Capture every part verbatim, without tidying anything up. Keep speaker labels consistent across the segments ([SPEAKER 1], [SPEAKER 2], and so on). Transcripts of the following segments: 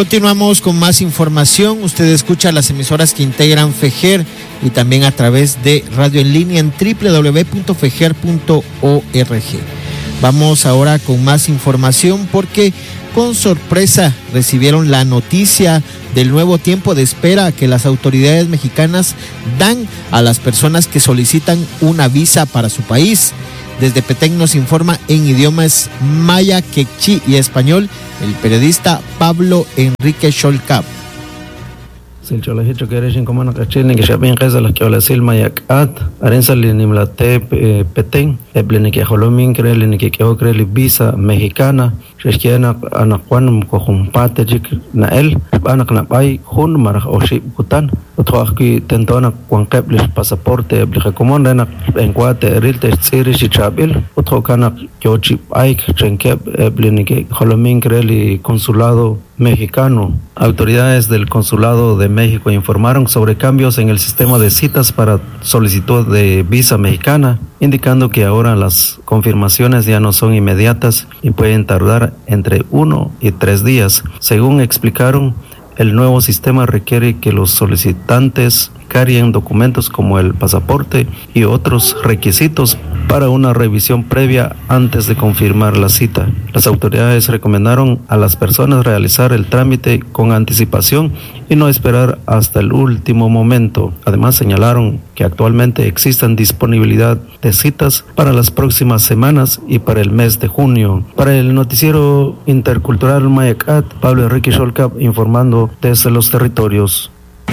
[SPEAKER 1] Continuamos con más información. Usted escucha las emisoras que integran FEGER y también a través de radio en línea en doble u doble u doble u punto feger punto org. Vamos ahora con más información porque con sorpresa recibieron la noticia del nuevo tiempo de espera que las autoridades mexicanas dan a las personas que solicitan una visa para su país. Desde Petén nos informa en idiomas maya, quechí y español el periodista Pablo Enrique Cholcap.
[SPEAKER 2] Silcholahicho Kereshin Comana Cachilin, que Shabin Reza, las que habla Silma Yakat, Arenza Linimlate Petén, Ebleniki Jolomin, Kreliniki Keokreli Visa Mexicana, Sheshkiana Anaquan Cojumpate Jik Nael, Anaknapai, Hun Maraj Oship Kutan, Otwaki Tentona Quanqueblish Pasaporte, Blijacomonda, Enquate, Rilte, Sirish Chabil, Otrocana Kyochip Aik, Chenkep, Ebleniki Jolomin, Kreli Consulado Mexicano. Autoridades del Consulado de México informaron sobre cambios en el sistema de citas para solicitud de visa mexicana, indicando que ahora las confirmaciones ya no son inmediatas y pueden tardar entre uno y tres días. Según explicaron, el nuevo sistema requiere que los solicitantes carguen documentos como el pasaporte y otros requisitos para una revisión previa antes de confirmar la cita. Las autoridades recomendaron a las personas realizar el trámite con anticipación y no esperar hasta el último momento. Además, señalaron que actualmente existen disponibilidad de citas para las próximas semanas y para el mes de junio. Para el noticiero intercultural Mayacat, Pablo Enrique Cholcap informando desde los territorios.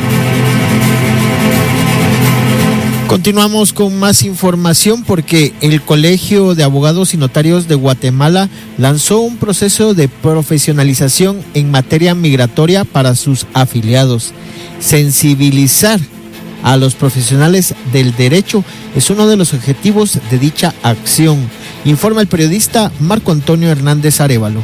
[SPEAKER 1] Continuamos con más información porque el Colegio de Abogados y Notarios de Guatemala lanzó un proceso de profesionalización en materia migratoria para sus afiliados. Sensibilizar a los profesionales del derecho es uno de los objetivos de dicha acción, informa el periodista Marco Antonio Hernández Arévalo.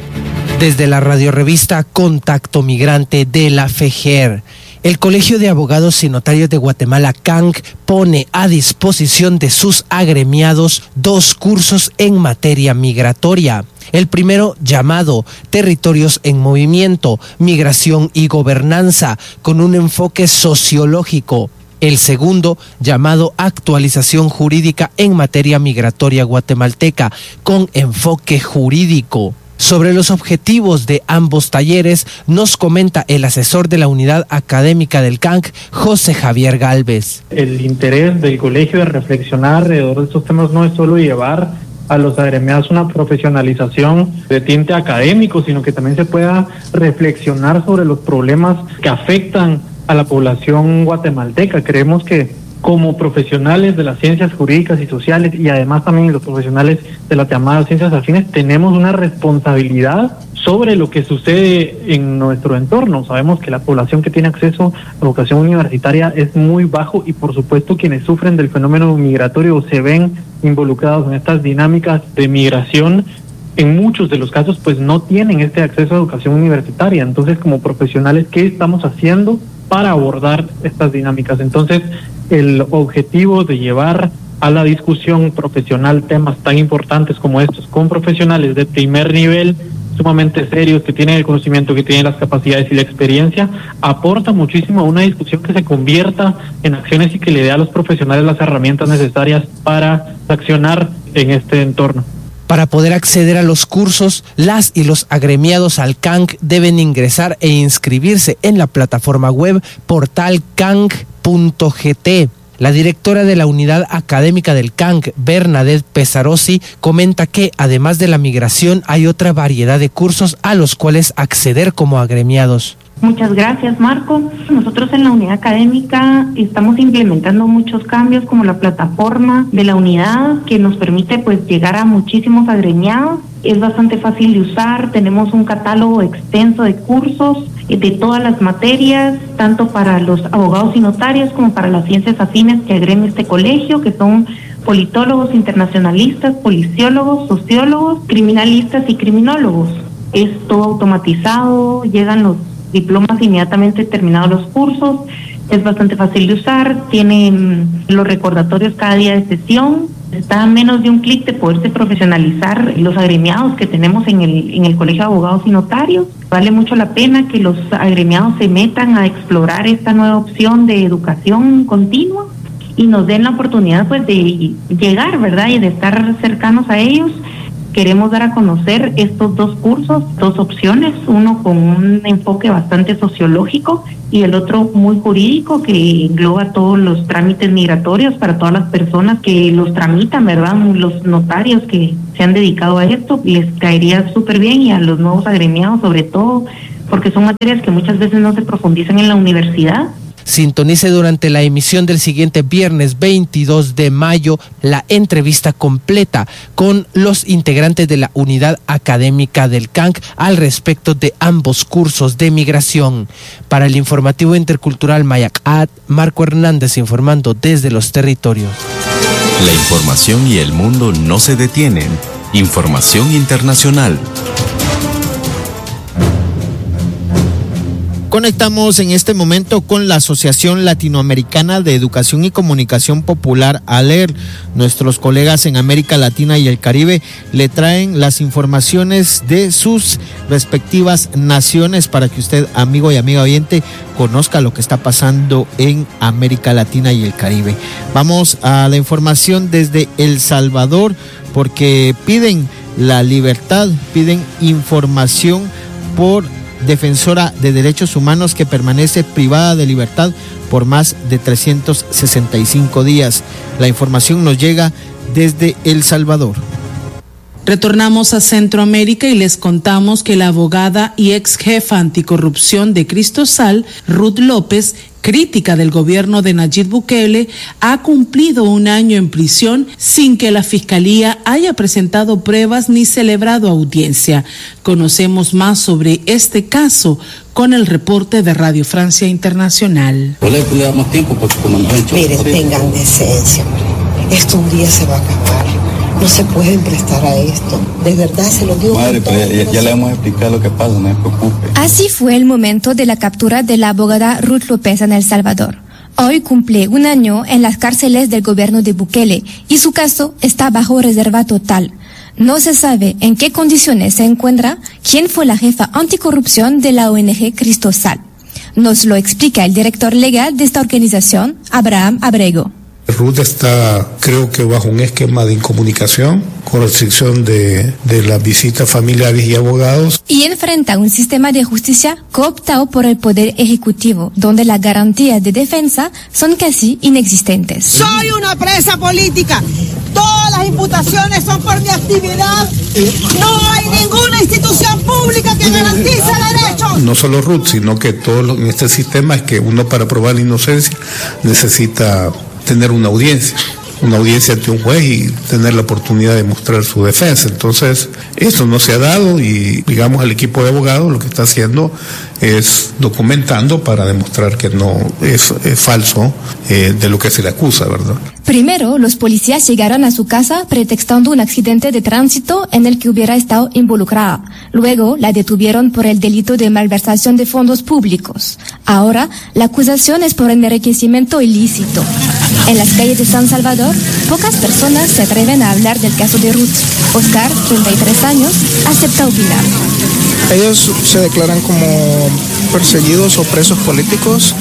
[SPEAKER 3] Desde la radiorevista Contacto Migrante de la FEGER, el Colegio de Abogados y Notarios de Guatemala, C A N C, pone a disposición de sus agremiados dos cursos en materia migratoria. El primero, llamado Territorios en Movimiento, Migración y Gobernanza, con un enfoque sociológico. El segundo, llamado Actualización Jurídica en Materia Migratoria Guatemalteca, con enfoque jurídico. Sobre los objetivos de ambos talleres nos comenta el asesor de la unidad académica del C A N C, José Javier Galvez.
[SPEAKER 4] El interés del colegio de reflexionar alrededor de estos temas no es solo llevar a los agremiados una profesionalización de tinte académico, sino que también se pueda reflexionar sobre los problemas que afectan a la población guatemalteca. Creemos que como profesionales de las ciencias jurídicas y sociales y además también los profesionales de las llamadas ciencias afines tenemos una responsabilidad sobre lo que sucede en nuestro entorno. Sabemos que la población que tiene acceso a educación universitaria es muy bajo y por supuesto quienes sufren del fenómeno migratorio o se ven involucrados en estas dinámicas de migración en muchos de los casos pues no tienen este acceso a educación universitaria. Entonces, como profesionales, ¿qué estamos haciendo para abordar estas dinámicas? Entonces, el objetivo de llevar a la discusión profesional temas tan importantes como estos con profesionales de primer nivel, sumamente serios, que tienen el conocimiento, que tienen las capacidades y la experiencia, aporta muchísimo a una discusión que se convierta en acciones y que le dé a los profesionales las herramientas necesarias para accionar en este entorno.
[SPEAKER 3] Para poder acceder a los cursos, las y los agremiados al C A N C deben ingresar e inscribirse en la plataforma web portal canc punto g t. La directora de la unidad académica del C A N C, Bernadette Pesarossi, comenta que además de la migración hay otra variedad de cursos a los cuales acceder como agremiados.
[SPEAKER 5] Muchas gracias, Marco. Nosotros en la unidad académica estamos implementando muchos cambios como la plataforma de la unidad que nos permite pues llegar a muchísimos agremiados. Es bastante fácil de usar, tenemos un catálogo extenso de cursos de todas las materias, tanto para los abogados y notarios como para las ciencias afines que agremia este colegio, que son politólogos, internacionalistas, policiólogos, sociólogos, criminalistas y criminólogos. Es todo automatizado, llegan los diplomas inmediatamente terminados los cursos, es bastante fácil de usar, tienen los recordatorios cada día de sesión, Está a menos de un clic de poderse profesionalizar los agremiados que tenemos en el, en el Colegio de Abogados y Notarios. Vale mucho la pena que los agremiados se metan a explorar esta nueva opción de educación continua y nos den la oportunidad pues de llegar, ¿verdad? Y de estar cercanos a ellos. Queremos dar a conocer estos dos cursos, dos opciones, uno con un enfoque bastante sociológico y el otro muy jurídico, que engloba todos los trámites migratorios para todas las personas que los tramitan, ¿verdad? Los notarios que se han dedicado a esto, les caería súper bien, y a los nuevos agremiados sobre todo, porque son materias que muchas veces no se profundizan en la universidad.
[SPEAKER 3] Sintonice durante la emisión del siguiente viernes veintidós de mayo la entrevista completa con los integrantes de la unidad académica del C A N C al respecto de ambos cursos de migración. Para el informativo intercultural Mayacat, Marco Hernández informando desde los territorios.
[SPEAKER 6] La información y el mundo no se detienen. Información internacional.
[SPEAKER 1] Conectamos en este momento con la Asociación Latinoamericana de Educación y Comunicación Popular, ALER. Nuestros colegas en América Latina y el Caribe le traen las informaciones de sus respectivas naciones para que usted, amigo y amiga oyente, conozca lo que está pasando en América Latina y el Caribe. Vamos a la información desde El Salvador, porque piden la libertad, piden información por defensora de derechos humanos que permanece privada de libertad por más de trescientos sesenta y cinco días. La información nos llega desde El Salvador.
[SPEAKER 7] Retornamos a Centroamérica y les contamos que la abogada y ex jefa anticorrupción de Cristosal, Ruth López, crítica del gobierno de Nayib Bukele, ha cumplido un año en prisión sin que la Fiscalía haya presentado pruebas ni celebrado audiencia. Conocemos más sobre este caso con el reporte de Radio Francia Internacional.
[SPEAKER 8] Mire, tengan decencia, hombre. Esto un día se va a acabar. No se pueden prestar a esto. De verdad, se lo digo.
[SPEAKER 9] Madre, pero ya, ya le hemos explicado lo que pasa, no se preocupe.
[SPEAKER 10] Así fue el momento de la captura de la abogada Ruth López en El Salvador. Hoy cumple un año en las cárceles del gobierno de Bukele y su caso está bajo reserva total. No se sabe en qué condiciones se encuentra quién fue la jefa anticorrupción de la O N G Cristosal. Nos lo explica el director legal de esta organización, Abraham Abrego.
[SPEAKER 11] Ruth está, creo que bajo un esquema de incomunicación, con restricción de, de las visitas familiares y abogados.
[SPEAKER 10] Y enfrenta un sistema de justicia cooptado por el Poder Ejecutivo, donde las garantías de defensa son casi inexistentes.
[SPEAKER 12] Soy una presa política. Todas las imputaciones son por mi actividad. No hay ninguna institución pública que garantice derechos.
[SPEAKER 11] No solo Ruth, sino que todo en este sistema es que uno, para probar la inocencia, necesita tener una audiencia, una audiencia ante un juez y tener la oportunidad de mostrar su defensa. Entonces, eso no se ha dado y, digamos, el equipo de abogados lo que está haciendo es documentando para demostrar que no es, es falso eh, de lo que se le acusa, ¿verdad?
[SPEAKER 10] Primero, los policías llegaron a su casa pretextando un accidente de tránsito en el que hubiera estado involucrada. Luego, la detuvieron por el delito de malversación de fondos públicos. Ahora, la acusación es por enriquecimiento ilícito. En las calles de San Salvador, pocas personas se atreven a hablar del caso de Ruth. Oscar, treinta y tres años, acepta opinar.
[SPEAKER 13] Ellos se declaran como perseguidos o presos políticos,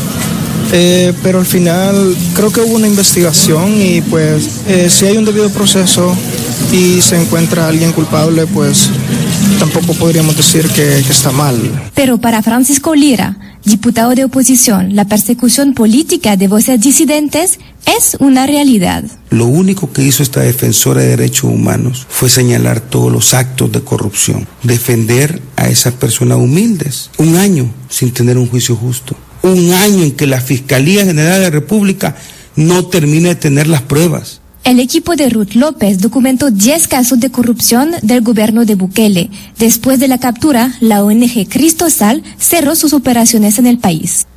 [SPEAKER 13] eh, pero al final creo que hubo una investigación y pues eh, si hay un debido proceso y se encuentra alguien culpable, pues tampoco podríamos decir que, que está mal.
[SPEAKER 10] Pero para Francisco Lira, diputado de oposición, la persecución política de voces disidentes es una realidad.
[SPEAKER 14] Lo único que hizo esta defensora de derechos humanos fue señalar todos los actos de corrupción, defender a esas personas humildes. Un año sin tener un juicio justo, un año en que la Fiscalía General de la República no termina de tener las pruebas.
[SPEAKER 10] El equipo de Ruth López documentó diez casos de corrupción del gobierno de Bukele. Después de la captura, la O N G Cristosal cerró sus operaciones en el país.